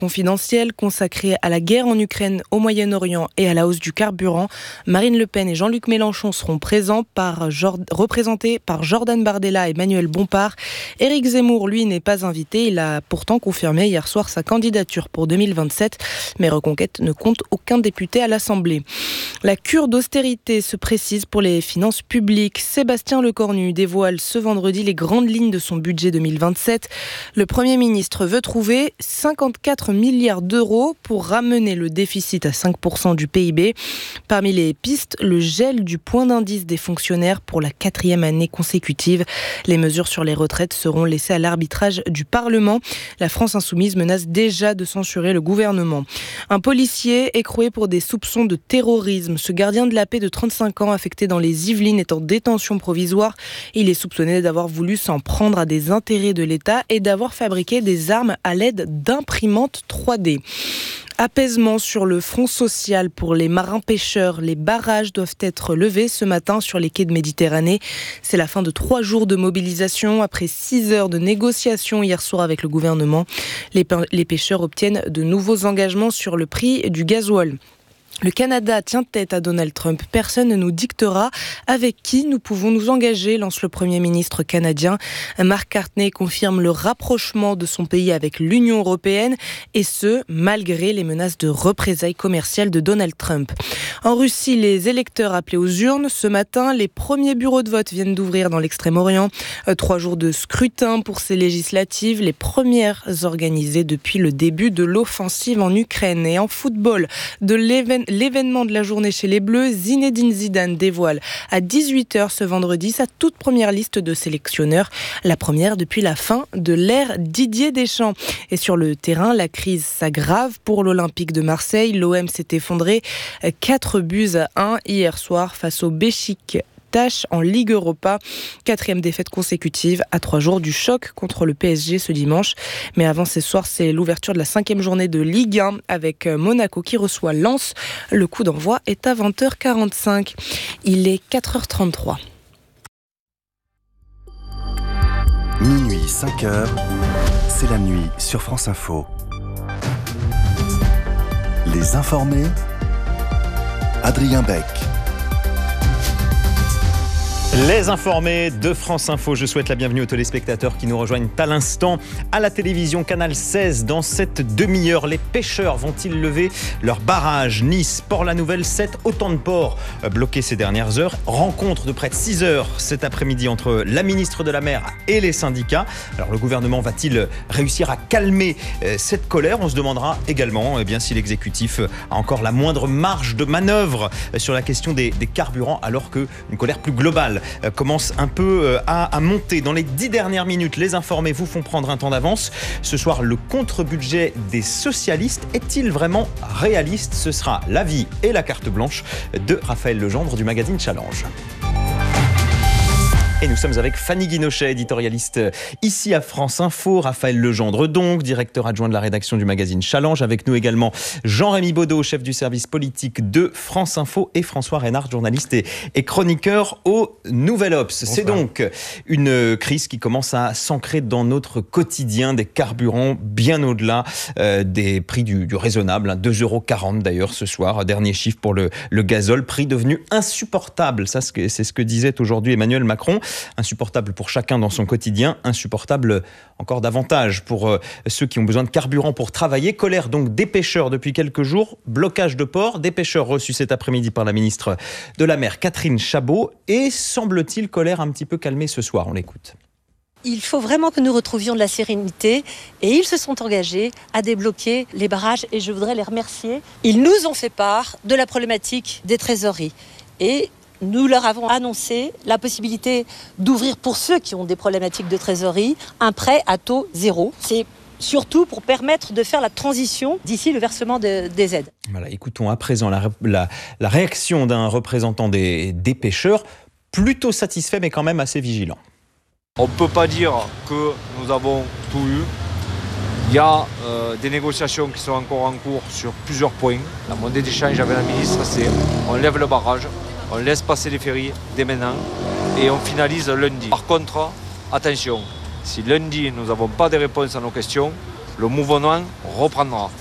confidentielle consacrée à la guerre en Ukraine, au Moyen-Orient et à la hausse du carburant. Marine Le Pen et Jean-Luc Mélenchon seront présents, représentés par Jordan Bardella et Manuel Bompard. Éric Zemmour, lui, n'est pas invité. Il a pourtant confirmé hier soir sa candidature pour 2027. Mais Reconquête ne compte aucun député à l'Assemblée. La cure d'austérité se précise pour les finances publiques. Sébastien Lecornu dévoile ce vendredi les grandes lignes de son budget 2027. Le Premier ministre veut trouver 54 milliards d'euros pour ramener le déficit à 5% du PIB. Parmi les pistes, le gel du point d'indice des fonctionnaires pour la 4e année consécutive. Les mesures sur les retraites seront laissées à l'arbitrage du Parlement. La France insoumise menace déjà de censurer le gouvernement. Un policier écroué pour des soupçons de terrorisme. Ce gardien de la paix de 35 ans affecté dans les Yvelines est en détention provisoire. Il est soupçonné d'avoir voulu s'en prendre à des intérêts de l'État et d'avoir fabriqué des armes à l'aide d'imprimantes 3D. Apaisement sur le front social pour les marins-pêcheurs. Les barrages doivent être levés ce matin sur les quais de Méditerranée. C'est la fin de 3 jours de mobilisation après 6 heures de négociations hier soir avec le gouvernement. Les pêcheurs obtiennent de nouveaux engagements sur le prix du gasoil. Le Canada tient tête à Donald Trump. Personne ne nous dictera avec qui nous pouvons nous engager, lance le Premier ministre canadien. Mark Carney confirme le rapprochement de son pays avec l'Union européenne, et ce, malgré les menaces de représailles commerciales de Donald Trump. En Russie, les électeurs appelés aux urnes. Ce matin, les premiers bureaux de vote viennent d'ouvrir dans l'Extrême-Orient. 3 jours de scrutin pour ces législatives, les premières organisées depuis le début de l'offensive en Ukraine. Et en football, de l'événement de la journée chez les Bleus, Zinedine Zidane dévoile à 18h ce vendredi sa toute première liste de sélectionneurs, la première depuis la fin de l'ère Didier Deschamps. Et sur le terrain, la crise s'aggrave pour l'Olympique de Marseille. L'OM s'est effondré 4-1 hier soir face au Beşiktaş en Ligue Europa. 4e défaite consécutive à 3 jours du choc contre le PSG ce dimanche. Mais avant ce soir, c'est l'ouverture de la 5e journée de Ligue 1 avec Monaco qui reçoit Lens. Le coup d'envoi est à 20h45. Il est 4h33. Minuit 5h, c'est la nuit sur France Info. Les informés, Adrien Beck. Les informés de France Info, je souhaite la bienvenue aux téléspectateurs qui nous rejoignent à l'instant à la télévision Canal 16. Dans cette demi-heure, les pêcheurs vont-ils lever leur barrage? Nice, Port-la-Nouvelle, 7, autant de ports bloqués ces dernières heures. Rencontre de près de 6 heures cet après-midi entre la ministre de la Mer et les syndicats. Alors le gouvernement va-t-il réussir à calmer cette colère? On se demandera également si l'exécutif a encore la moindre marge de manœuvre sur la question des carburants, alors qu'une colère plus globale commence un peu à monter. Dans les 10 dernières minutes, les informés vous font prendre un temps d'avance. Ce soir, le contre-budget des socialistes est-il vraiment réaliste? Ce sera l'avis et la carte blanche de Raphaël Legendre du magazine Challenge. Et nous sommes avec Fanny Guinochet, éditorialiste ici à France Info. Raphaël Legendre, donc, directeur adjoint de la rédaction du magazine Challenge. Avec nous également Jean-Rémy Baudot, chef du service politique de France Info, et François Reynard, journaliste et chroniqueur au Nouvel Obs. Bonsoir. C'est donc une crise qui commence à s'ancrer dans notre quotidien, des carburants bien au-delà des prix du raisonnable. 2,40 € d'ailleurs ce soir. Dernier chiffre pour le gazole, prix devenu insupportable. Ça, c'est ce que disait aujourd'hui Emmanuel Macron. Insupportable pour chacun dans son quotidien, insupportable encore davantage pour ceux qui ont besoin de carburant pour travailler. Colère donc des pêcheurs depuis quelques jours, blocage de port, des pêcheurs reçus cet après-midi par la ministre de la Mer, Catherine Chabot, et semble-t-il colère un petit peu calmée ce soir. On l'écoute. Il faut vraiment que nous retrouvions de la sérénité, et ils se sont engagés à débloquer les barrages, et je voudrais les remercier. Ils nous ont fait part de la problématique des trésoreries, et nous leur avons annoncé la possibilité d'ouvrir, pour ceux qui ont des problématiques de trésorerie, un prêt à taux zéro. C'est surtout pour permettre de faire la transition d'ici le versement des aides. Voilà, écoutons à présent la réaction d'un représentant des pêcheurs, plutôt satisfait mais quand même assez vigilant. On ne peut pas dire que nous avons tout eu. Il y a des négociations qui sont encore en cours sur plusieurs points. La monnaie d'échange avec la ministre, c'est on lève le barrage, on laisse passer les ferries dès maintenant et on finalise lundi. Par contre, attention, si lundi nous n'avons pas de réponse à nos questions, le mouvement reprendra.